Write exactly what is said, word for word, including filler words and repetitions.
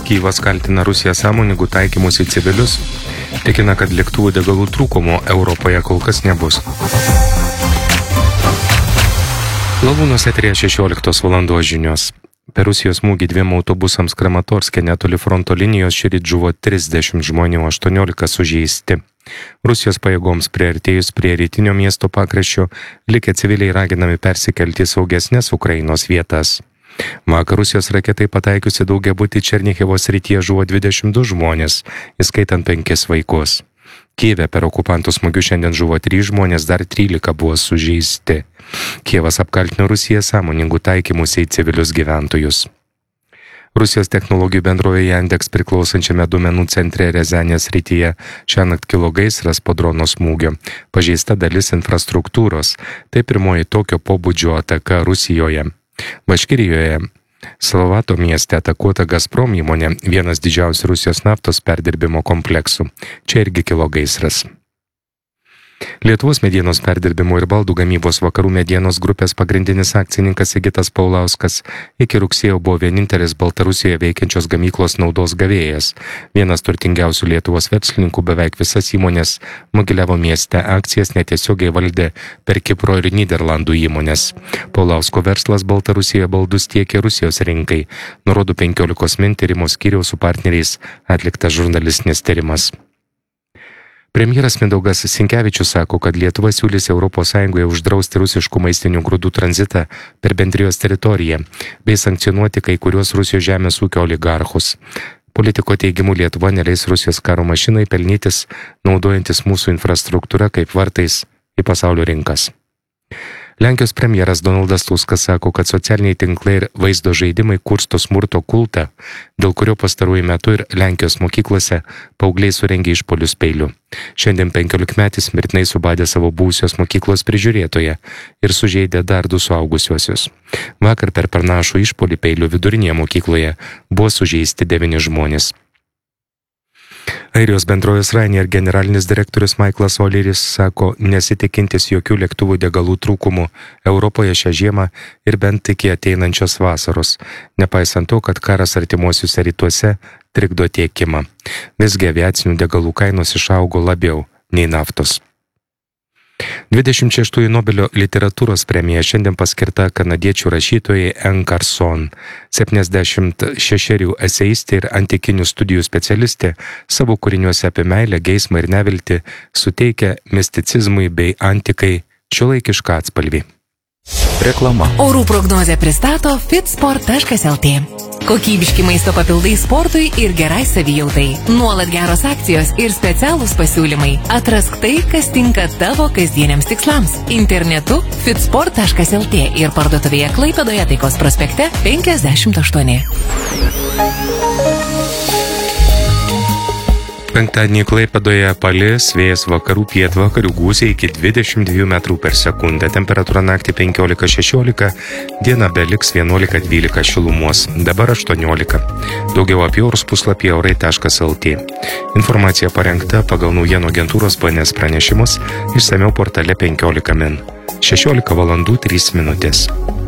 Kyjivas kaltina Rusiją sąmoningų taikymus į civilius, tikina, kad lėktuvų degalų trūkumo Europoje kol kas nebus. Lavūnos eteryje šešioliktos valandos žinios. Per Rusijos smūgį dviem autobusams Kramatorske netoli fronto linijos šįryt žuvo trisdešimt žmonių, aštuoniolika sužeisti. Rusijos pajėgoms priartėjus prie rytinio miesto pakraščio, likę civiliai raginami persikelti į saugesnes Ukrainos vietas. Vakar Rusijos raketai pataikiusi daugiabutį Černihivo srityje žuvo dvidešimt du žmonės, įskaitant penkis vaikus. Kyjive per okupantų smūgius šiandien žuvo trys žmonės, dar trylika buvo sužeisti. Kijevas apkaltino Rusiją sąmoningų taikymus į civilius gyventojus. Rusijos technologijų bendrovėje Yandex priklausančiame duomenų centre Rezanės srityje šiąnakt kilo gaisras po drono smūgio. Pažeista dalis infrastruktūros. Tai pirmoji tokio pobūdžio ataka Rusijoje. Baškirijoje Salavato mieste atakuota Gazprom įmonė, vienas didžiausių Rusijos naftos perdirbimo kompleksų. Čia irgi kilo gaisras. Lietuvos medienos perdirbimo ir baldų gamybos Vakarų medienos grupės pagrindinis akcininkas Sigitas Paulauskas iki rugsėjo buvo vienintelis Baltarusijoje veikiančios gamyklos naudos gavėjas. Vienas turtingiausių Lietuvos verslininkų, beveik visas įmonės Mogilevo mieste akcijas netiesiogiai valdė per Kipro ir Nyderlandų įmonės. Paulausko verslas Baltarusijoje baldus tiekė Rusijos rinkai, nurodo penkiolikos min tyrimo skyriaus su partneriais atliktas žurnalistinis tyrimas. Premjeras Mindaugas Sinkevičius sako, kad Lietuva siūlys Europos Sąjungoje uždrausti rusiškų maistinių grūdų tranzitą per bendrijos teritoriją, bei sankcionuoti kai kuriuos Rusijos žemės ūkio oligarchus. Politiko teigimu Lietuva neleis Rusijos karo mašinai pelnytis, naudojantis mūsų infrastruktūrą kaip vartais į pasaulio rinkas. Lenkijos premjeras Donaldas Tuskas sako, kad socialiniai tinklai ir vaizdo žaidimai kursto smurto kultą, dėl kurio pastaruoju metu ir Lenkijos mokyklose paaugliai surengė išpuolius peiliu. Šiandien penkiolikmetis mirtinai subadė savo buvusios mokyklos prižiūrėtoją ir sužeidė dar du suaugusiuosius. Vakar per panašų išpuolį peiliu vidurinėje mokykloje buvo sužeisti devyni žmonės. Airijos bendrovės Ryanair generalinis direktorius Michaelas O'Learys sako, nesitikintis jokių lėktuvų degalų trūkumų Europoje šią žiemą ir bent iki ateinančios vasaros, nepaisant to, kad karas artimuosiuose rytuose trikdo tiekimą. Visgi aviacinių degalų kainos išaugo labiau nei naftos. dvidešimt šeštųjų Nobelio literatūros premija šiandien paskirta kanadiečių rašytojai Anne Carson. septyniasdešimt šešerių eseistė ir antikinių studijų specialistė savo kūriniuose apie meilę, geismą ir neviltį suteikia misticizmui bei antikai šiuolaikišką atspalvį. Reklama. Orų prognozę pristato fitsport taškas el tė. Kokybiški maisto papildai sportui ir gerai savijautai. Nuolat geros akcijos ir specialūs pasiūlymai. Atrask tai, kas tinka tavo kasdieniams tikslams. Internetu fitsport taškas el tė ir parduotuvėje Klaipėdoje Taikos prospekte penkiasdešimt aštuoni. Penktadienį Klaipėdoje palis, vėjas vakarų pietvakarių gūsiai iki dvidešimt dviejų metrų per sekundę. Temperatūra naktį penkiolika šešiolika, diena beliks vienuolika dvylika šilumos, dabar aštuoniolika. Daugiau apie orus puslapyje orai taškas el tė. Informacija parengta pagal naujienų agentūros B N S pranešimus, išsamiau portale penkiolika min. šešiolika valandų trys minutės.